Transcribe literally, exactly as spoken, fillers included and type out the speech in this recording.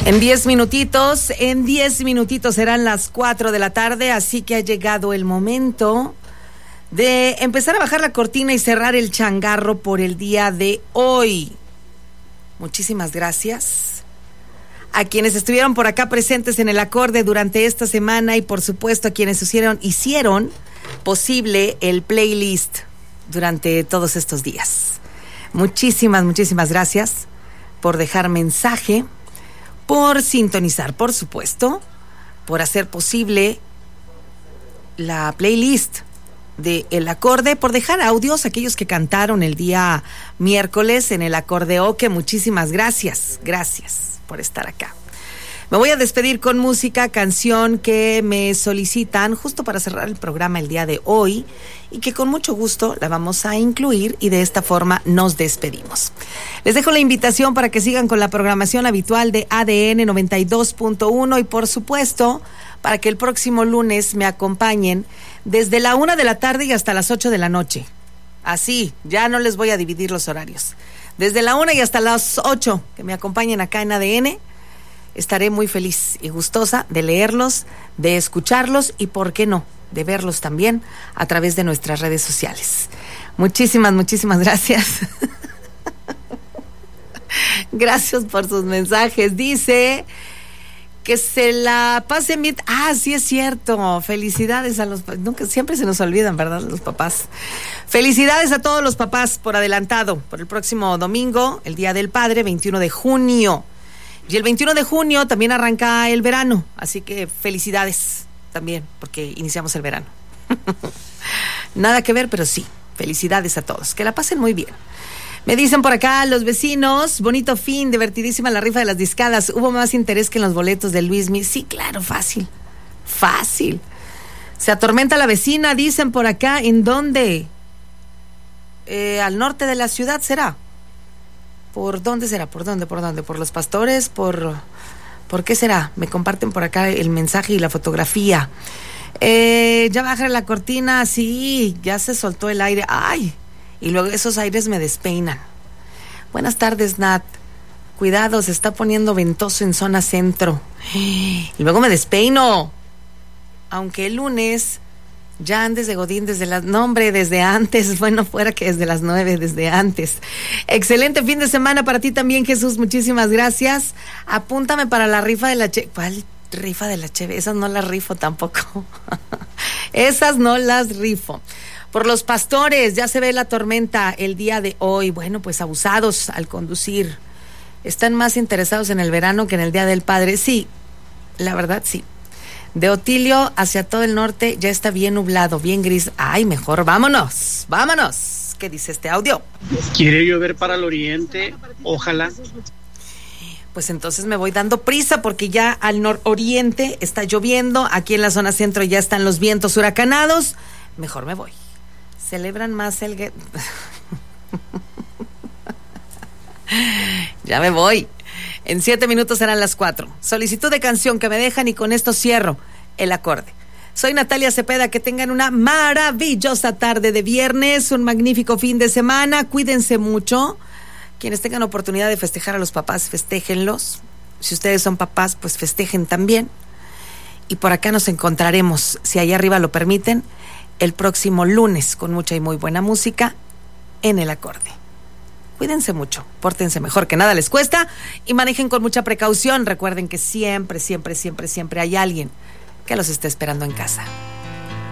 En diez minutitos, en diez minutitos serán las cuatro de la tarde, así que ha llegado el momento de empezar a bajar la cortina y cerrar el changarro por el día de hoy. Muchísimas gracias a quienes estuvieron por acá presentes en el acorde durante esta semana y por supuesto a quienes hicieron, hicieron posible el playlist durante todos estos días. Muchísimas, muchísimas gracias por dejar mensaje, por sintonizar, por supuesto, por hacer posible la playlist de El Acorde, por dejar audios, aquellos que cantaron el día miércoles en el acordeoque. Muchísimas gracias, gracias por estar acá. Me voy a despedir con música, canción que me solicitan justo para cerrar el programa el día de hoy y que con mucho gusto la vamos a incluir y de esta forma nos despedimos. Les dejo la invitación para que sigan con la programación habitual de A D N noventa y dos punto uno y por supuesto para que el próximo lunes me acompañen desde la una de la tarde y hasta las ocho de la noche. Así, ya no les voy a dividir los horarios. Desde la una y hasta las ocho, que me acompañen acá en A D N. Estaré muy feliz y gustosa de leerlos, de escucharlos y, ¿por qué no?, de verlos también a través de nuestras redes sociales. Muchísimas, muchísimas gracias. Gracias por sus mensajes. Dice que se la pasen bien. Ah, sí es cierto. Felicidades a los... Nunca, siempre se nos olvidan, ¿verdad?, los papás. Felicidades a todos los papás por adelantado, por el próximo domingo, el Día del Padre, veintiuno de junio. Y el veintiuno de junio también arranca el verano, así que felicidades también, porque iniciamos el verano. Nada que ver, pero sí, felicidades a todos, que la pasen muy bien. Me dicen por acá los vecinos, bonito fin, divertidísima la rifa de las discadas, hubo más interés que en los boletos de Luismi. Sí, claro, fácil, fácil. Se atormenta la vecina, dicen por acá, ¿en dónde? Eh, al norte de la ciudad será. ¿Por dónde será? ¿Por dónde? ¿Por dónde? ¿Por los pastores? ¿Por, ¿por qué será? Me comparten por acá el mensaje y la fotografía. Eh, ya bajé la cortina, sí, ya se soltó el aire. ¡Ay! Y luego esos aires me despeinan. Buenas tardes, Nat. Cuidado, se está poniendo ventoso en zona centro. Y luego me despeino. Aunque el lunes... Ya antes de Godín, desde las... No, hombre, desde antes. Bueno, fuera que desde las nueve, desde antes. Excelente fin de semana para ti también, Jesús. Muchísimas gracias. Apúntame para la rifa de la Cheve. ¿Cuál rifa de la Cheve? Esas no las rifo tampoco. Esas no las rifo. Por los pastores, ya se ve la tormenta el día de hoy. Bueno, pues abusados al conducir. Están más interesados en el verano que en el Día del Padre. Sí, la verdad, sí. De Otilio hacia todo el norte ya está bien nublado, bien gris. Ay, mejor vámonos, vámonos. ¿Qué dice este audio? Quiere llover para el oriente, ojalá. Pues entonces me voy dando prisa porque ya al nororiente está lloviendo, aquí en la zona centro ya están los vientos huracanados. Mejor me voy. Celebran más el... Ya me voy. En siete minutos serán las cuatro. Solicitud de canción que me dejan y con esto cierro el acorde. Soy Natalia Cepeda, que tengan una maravillosa tarde de viernes, un magnífico fin de semana, cuídense mucho. Quienes tengan oportunidad de festejar a los papás, festéjenlos. Si ustedes son papás, pues festejen también. Y por acá nos encontraremos, si allá arriba lo permiten, el próximo lunes con mucha y muy buena música en el acorde. Cuídense mucho, pórtense mejor, que nada les cuesta y manejen con mucha precaución. Recuerden que siempre, siempre, siempre, siempre hay alguien que los está esperando en casa.